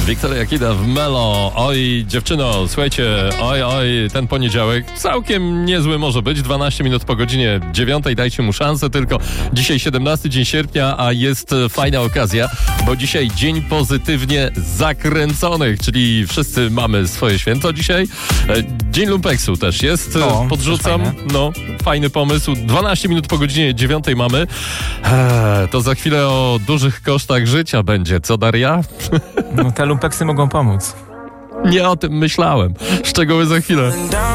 Wiktoria Jakida w Melo. Oj, dziewczyno, słuchajcie, oj, ten poniedziałek całkiem niezły może być. 12 minut po godzinie 9. Dajcie mu szansę, tylko dzisiaj 17 dzień sierpnia, a jest fajna okazja, bo dzisiaj dzień pozytywnie zakręconych, czyli wszyscy mamy swoje święto dzisiaj. Dzień lumpeksu też jest, podrzucam. Fajny pomysł. 12 minut po godzinie 9 mamy. To za chwilę o dużych kosztach życia będzie, co Daria? Te lumpeksy mogą pomóc. Nie o tym myślałem. Szczegóły za chwilę.